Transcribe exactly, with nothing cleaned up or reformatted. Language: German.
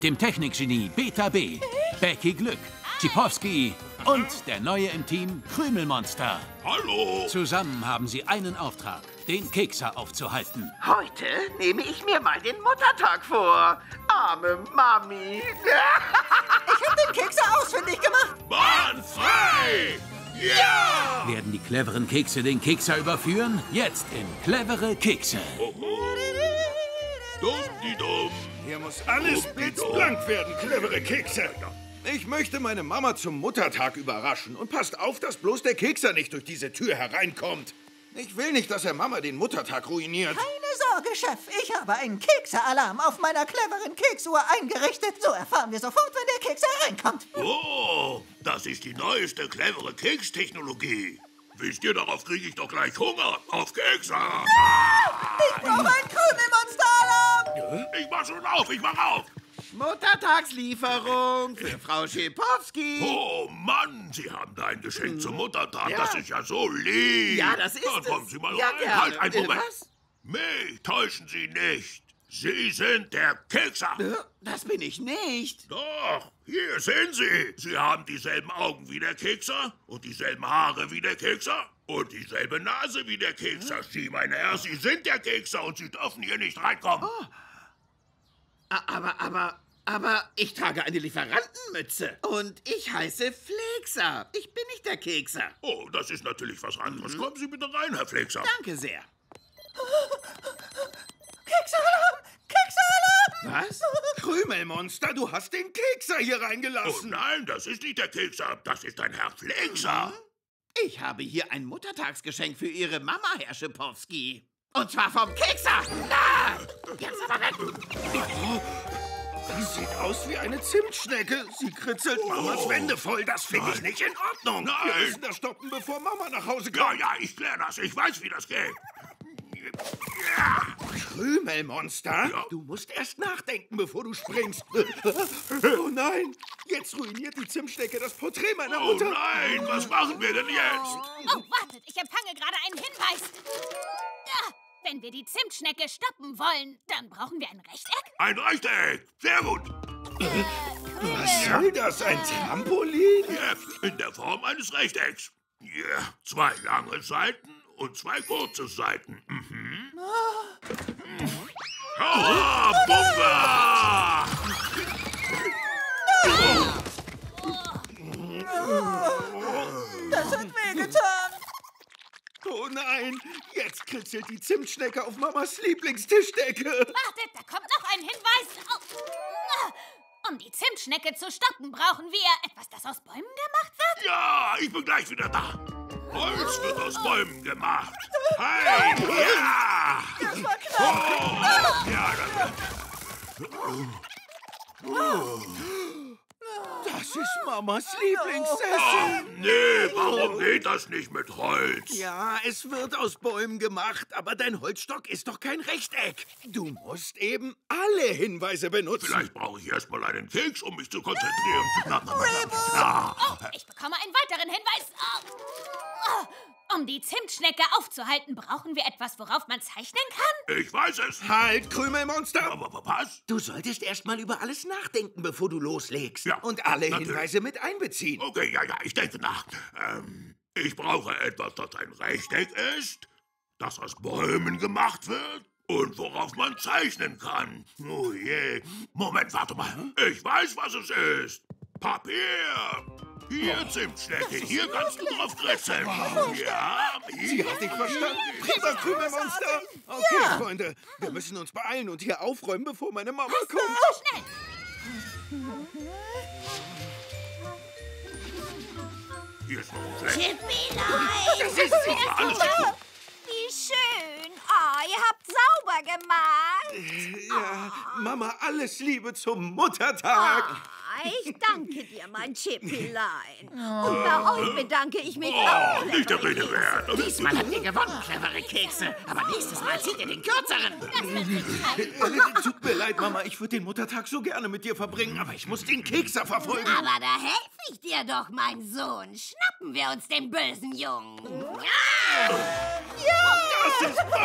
dem Technikgenie Beta B, Becky Glück, Chipowski und der Neue im Team Krümelmonster. Hallo! Zusammen haben sie einen Auftrag, den Kekser aufzuhalten. Heute nehme ich mir mal den Muttertag vor. Arme Mami. Ich habe den Kekser ausfindig gemacht. Bahn frei! Ja! Werden die cleveren Kekse den Kekser überführen? Jetzt in Clevere Kekse. Dumm-di-dumm. Hier muss alles blitzblank werden, clevere Kekse. Ich möchte meine Mama zum Muttertag überraschen. Und passt auf, dass bloß der Kekser nicht durch diese Tür hereinkommt. Ich will nicht, dass er Mama den Muttertag ruiniert. Keine Sorge, Chef. Ich habe einen Kekse-Alarm auf meiner cleveren Keksuhr eingerichtet. So erfahren wir sofort, wenn der Keks hereinkommt. Oh, das ist die neueste clevere Kekstechnologie. Wisst ihr, darauf kriege ich doch gleich Hunger. Auf Kekse. Ich brauche einen Krümelmonster-Alarm. Ich mach schon auf, ich mach auf. Muttertagslieferung für Frau Chipowski. Oh Mann, Sie haben da ein Geschenk zum Muttertag. Ja. Das ist ja so lieb. Ja, das ist Dann kommen es. Sie mal Ja, rein. gerne. Halt, einen Äh, Moment. was? Mich täuschen Sie nicht. Sie sind der Kekser. Äh, Das bin ich nicht. Doch, hier sehen Sie. Sie haben dieselben Augen wie der Kekser und dieselben Haare wie der Kekser und dieselbe Nase wie der Kekser. Sie, mein Herr, Sie sind der Kekser und Sie dürfen hier nicht reinkommen. Oh. A- Aber, aber, aber ich trage eine Lieferantenmütze. Und ich heiße Flexer. Ich bin nicht der Kekser. Oh, das ist natürlich was anderes. Kommen Sie bitte rein, Herr Flexer. Danke sehr. Kekse-Alarm! Kekse-Alarm! Was? Krümelmonster, du hast den Kekser hier Oh reingelassen. nein, das ist nicht der Kekser. Das ist ein Herr Flexer. Ich habe hier ein Muttertagsgeschenk für Ihre Mama, Herr Schipowski. Und zwar vom Kekser. Na, jetzt aber weg. Das sieht aus wie eine Zimtschnecke. Sie kritzelt Mamas Wände voll. Das finde ich nicht in Ordnung. Nein. Wir müssen das stoppen, bevor Mama nach Hause Ja, kommt. ja, ich kläre das. Ich weiß, wie das geht. Krümelmonster? Ja. Du musst erst nachdenken, bevor du springst. Oh nein, jetzt ruiniert die Zimtschnecke das Porträt meiner Oh Mutter. nein, was machen wir denn jetzt? Oh, wartet, ich empfange gerade einen Hinweis. Ja, wenn wir die Zimtschnecke stoppen wollen, dann brauchen wir ein Rechteck. Ein Rechteck. Sehr gut. Was soll das, ein Trampolin? Ja, in der Form eines Rechtecks. Ja, zwei lange Seiten und zwei kurze Seiten. Mhm. Aua, Bumba! Das hat wehgetan. Oh nein, jetzt kritzelt die Zimtschnecke auf Mamas Lieblingstischdecke. Wartet, da kommt noch ein Hinweis. Oh. Um die Zimtschnecke zu stoppen, brauchen wir etwas, das aus Bäumen gemacht wird. Ja, ich bin gleich wieder da. Holz wird aus Bäumen gemacht. Hey, ja! Das war knapp. Oh, ja, das Das ist Mamas Lieblingssessel. Oh, nee, warum geht das nicht mit Holz? Ja, es wird aus Bäumen gemacht, aber dein Holzstock ist doch kein Rechteck. Du musst eben alle Hinweise benutzen. Vielleicht brauche ich erst mal einen Keks, um mich zu konzentrieren. Na, na, na, na, na. Oh, ich bekomme einen weiteren Hinweis. Oh. Oh. Um die Zimtschnecke aufzuhalten, brauchen wir etwas, worauf man zeichnen kann. Ich weiß es. Halt, Krümelmonster! Aber was? Du solltest erst mal über alles nachdenken, bevor du loslegst. Ja, Und alle natürlich. Hinweise mit einbeziehen. Okay, ja, ja, ich denke nach. Ähm, ich brauche etwas, das ein Rechteck ist, das aus Bäumen gemacht wird und worauf man zeichnen kann. Oh je. Moment, warte mal. Ich weiß, was es ist. Papier. Hier, Zimtschnecke, hier kannst du drauf kritzeln. Ja, Sie hier. hat dich verstanden. Prima, Krümelmonster. Okay, Freunde, wir müssen uns beeilen und hier aufräumen, bevor meine Mama kommt. Schnell. Hier ist noch ein Fleck. Chippilein. Das ist super, alles gut. Wie schön. Oh, ihr habt sauber gemacht. Ja, Mama, alles Liebe zum Muttertag. Ich danke dir, mein Chippilein. Und bei euch bedanke ich mich Oh, auch. nicht der Rede wert. Diesmal habt ihr gewonnen, clevere Kekse. Aber nächstes Mal zieht ihr den kürzeren. Äh, Tut mir leid, Mama, ich würde den Muttertag so gerne mit dir verbringen, aber ich muss den Kekser verfolgen. Aber da helfe ich dir doch, mein Sohn. Schnappen wir uns den bösen Jungen. Das ist